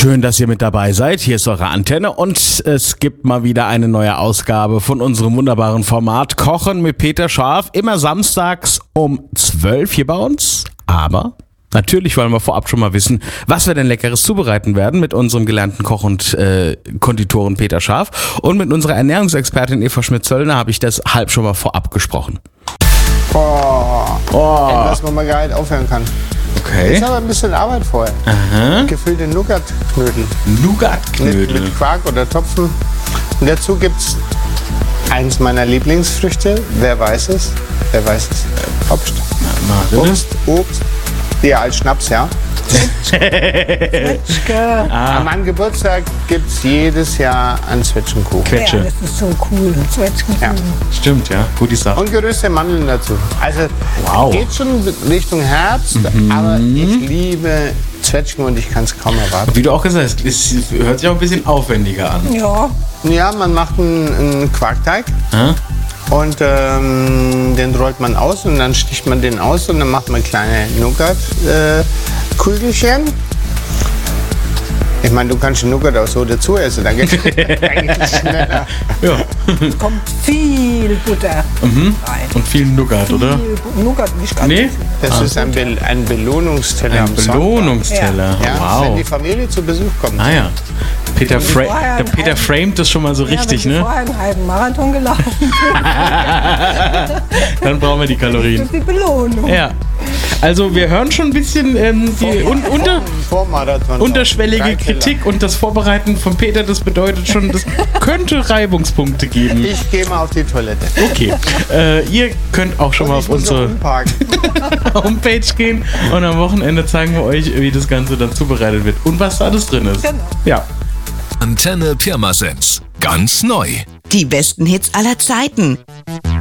Schön, dass ihr mit dabei seid. Hier ist eure Antenne und es gibt mal wieder eine neue Ausgabe von unserem wunderbaren Format Kochen mit Peter Scharf. Immer samstags um 12 hier bei uns. Aber natürlich wollen wir vorab schon mal wissen, was wir denn Leckeres zubereiten werden mit unserem gelernten Koch und Konditoren Peter Scharf. Und mit unserer Ernährungsexpertin Eva Schmidt-Zöllner habe ich das halb schon mal vorab gesprochen. Etwas, wo man gar nicht aufhören kann. Okay. Ist aber ein bisschen Arbeit vorher. Aha. Gefüllte Nougat-Knödel. Nougat-Knödel. Mit Quark oder Topfen. Und dazu gibt es eins meiner Lieblingsfrüchte. Wer weiß es? Obst. Obst. Ja, als Schnaps, ja. An meinem Geburtstag gibt es jedes Jahr einen Zwetschgenkuchen. Quetsche. Ja, das ist so cool. Zwetschgenkuchen. Ja. Stimmt, ja. Gute Sache. Und geröstete Mandeln dazu. Also geht schon Richtung Herbst, aber ich liebe Zwetschgen und ich kann es kaum erwarten. Wie du auch gesagt hast, es hört sich auch ein bisschen aufwendiger an. Ja. Ja, man macht einen Quarkteig. Und den rollt man aus und dann sticht man den aus und dann macht man kleine Nougat-Kügelchen. Ich meine, du kannst den Nougat auch so dazu essen, dann geht es eigentlich schneller. Ja. Es kommt viel Butter rein. Und viel Nougat, oder? Viel Nougat nicht ganz. Nee? Das ist ein Belohnungsteller. Ein Belohnungsteller. Ja, wenn Wow. die Familie zu Besuch kommt. Ah ja. Peter vorher framet das schon mal so richtig, wenn ne? vorher einen halben Marathon gelaufen. Dann brauchen wir die Das Kalorien. ist die Belohnung. Ja. Also wir hören schon ein bisschen die Vormarathon. unterschwellige 3 Teller. Kritik und das Vorbereiten von Peter, das bedeutet schon, das könnte Reibungspunkte geben. Ich gehe mal auf die Toilette. Okay, ihr könnt auch schon mal auf Ich muss noch unsere umparken. Homepage gehen und am Wochenende zeigen wir euch, wie das Ganze dann zubereitet wird und was da alles drin ist. Genau. Ja. Antenne Pirmasens. Ganz neu. Die besten Hits aller Zeiten.